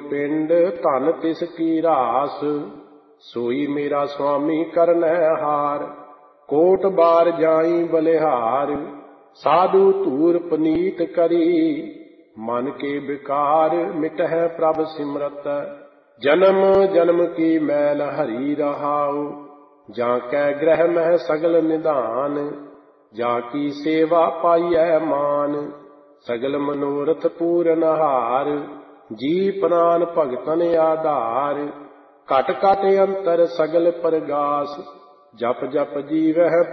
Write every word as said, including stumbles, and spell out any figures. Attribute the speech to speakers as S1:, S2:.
S1: पिंड धन तिस की रास, सोई मेरा स्वामी करनै हार। कोट बार जाई बलिहार, साधु धूर पनीत करी। मन के विकार मिटहै प्रभ सिमरत, जन्म जन्म की मैल हरी रहाऊ। जाकै ग्रह मह सगल निधान, जाकी सेवा पाइयै मान। सगल मनोरथ पूरन हार, जी प्राण भगतन आधार। घट घट अंतर सगल परगास, जप जप जीवह